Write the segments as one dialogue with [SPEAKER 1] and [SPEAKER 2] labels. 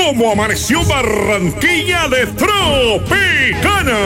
[SPEAKER 1] cómo amaneció Barranquilla de Tropicana.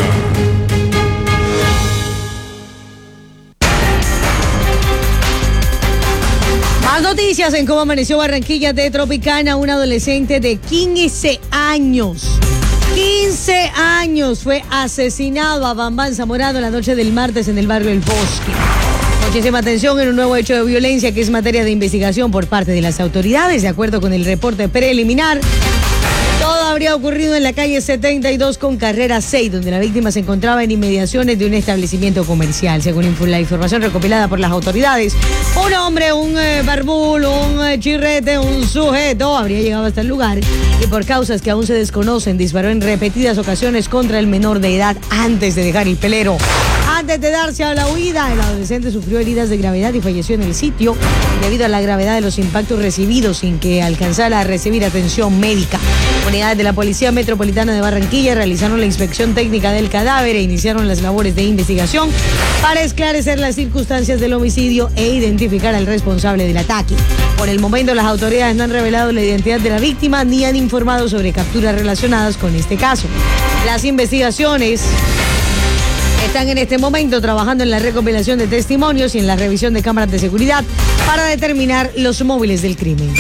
[SPEAKER 2] Más noticias en cómo amaneció Barranquilla de Tropicana. Un adolescente de 15 años. 15 años fue asesinado a Bambán Zamorano la noche del martes en el barrio El Bosque. Muchísima atención en un nuevo hecho de violencia que es materia de investigación por parte de las autoridades. De acuerdo con el reporte preliminar, todo habría ocurrido en la calle 72 con carrera 6, donde la víctima se encontraba en inmediaciones de un establecimiento comercial. Según la información recopilada por las autoridades, un hombre, un barbul, un chirrete, un sujeto habría llegado hasta el lugar y por causas que aún se desconocen disparó en repetidas ocasiones contra el menor de edad antes de dejar el pelero. Antes de darse a la huida, el adolescente sufrió heridas de gravedad y falleció en el sitio debido a la gravedad de los impactos recibidos sin que alcanzara a recibir atención médica. Unidades de la Policía Metropolitana de Barranquilla realizaron la inspección técnica del cadáver e iniciaron las labores de investigación para esclarecer las circunstancias del homicidio e identificar al responsable del ataque. Por el momento, las autoridades no han revelado la identidad de la víctima ni han informado sobre capturas relacionadas con este caso. Las investigaciones están en este momento trabajando en la recopilación de testimonios y en la revisión de cámaras de seguridad para determinar los móviles del crimen.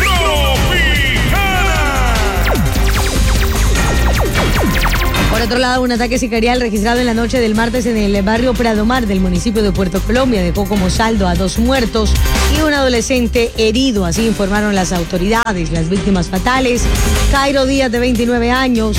[SPEAKER 2] Por otro lado, un ataque sicarial registrado en la noche del martes en el barrio Pradomar del municipio de Puerto Colombia dejó como saldo a 2 muertos y un adolescente herido. Así informaron las autoridades. Las víctimas fatales: Cairo Díaz, de 29 años,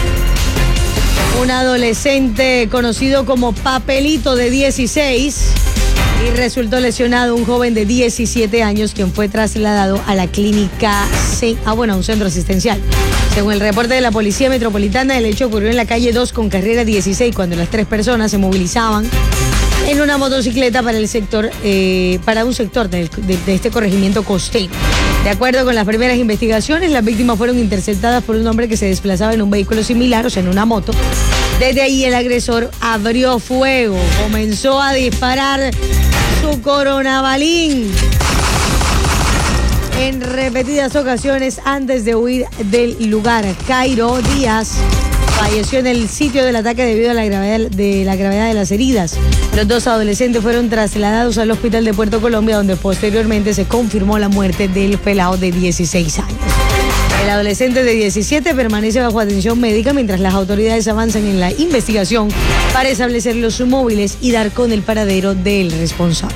[SPEAKER 2] un adolescente conocido como Papelito, de 16, y resultó lesionado un joven de 17 años quien fue trasladado a la clínica a un centro asistencial. Según el reporte de la Policía Metropolitana, el hecho ocurrió en la calle 2 con carrera 16 cuando las 3 personas se movilizaban en una motocicleta para un sector de este corregimiento costero. De acuerdo con las primeras investigaciones, las víctimas fueron interceptadas por un hombre que se desplazaba en un vehículo similar, o sea, en una moto. Desde ahí el agresor abrió fuego, comenzó a disparar su coronabalín en repetidas ocasiones antes de huir del lugar. Cairo Díaz falleció en el sitio del ataque debido a la gravedad de las heridas. Los 2 adolescentes fueron trasladados al hospital de Puerto Colombia, donde posteriormente se confirmó la muerte del pelado de 16 años. El adolescente de 17 permanece bajo atención médica mientras las autoridades avanzan en la investigación para establecer los móviles y dar con el paradero del responsable.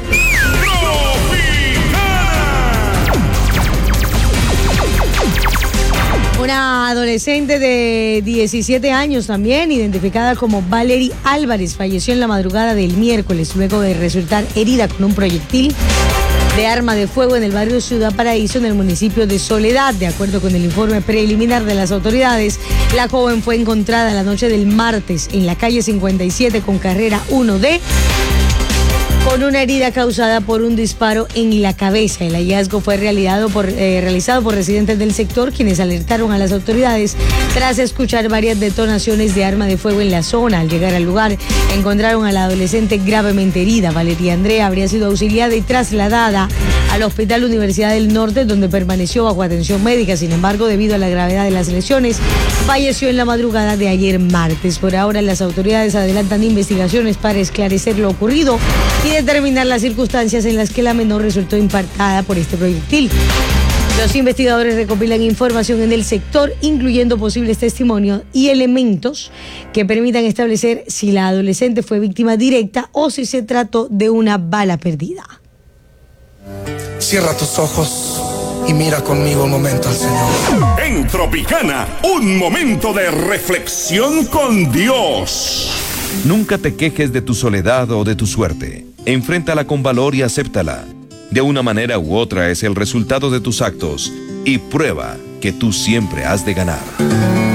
[SPEAKER 2] Una adolescente de 17 años también, identificada como Valerie Álvarez, falleció en la madrugada del miércoles luego de resultar herida con un proyectil de arma de fuego en el barrio Ciudad Paraíso, en el municipio de Soledad. De acuerdo con el informe preliminar de las autoridades, la joven fue encontrada la noche del martes en la calle 57 con carrera 1D, con una herida causada por un disparo en la cabeza. El hallazgo fue realizado por residentes del sector, quienes alertaron a las autoridades tras escuchar varias detonaciones de arma de fuego en la zona. Al llegar al lugar, encontraron a la adolescente gravemente herida. Valeria Andrea habría sido auxiliada y trasladada al Hospital Universidad del Norte, donde permaneció bajo atención médica. Sin embargo, debido a la gravedad de las lesiones, falleció en la madrugada de ayer martes. Por ahora, las autoridades adelantan investigaciones para esclarecer lo ocurrido y determinar las circunstancias en las que la menor resultó impactada por este proyectil. Los investigadores recopilan información en el sector, incluyendo posibles testimonios y elementos que permitan establecer si la adolescente fue víctima directa o si se trató de una bala perdida.
[SPEAKER 3] Cierra tus ojos y mira conmigo un momento al Señor.
[SPEAKER 1] En Tropicana, un momento de reflexión con Dios.
[SPEAKER 4] Nunca te quejes de tu soledad o de tu suerte. Enfréntala con valor y acéptala. De una manera u otra es el resultado de tus actos y prueba que tú siempre has de ganar.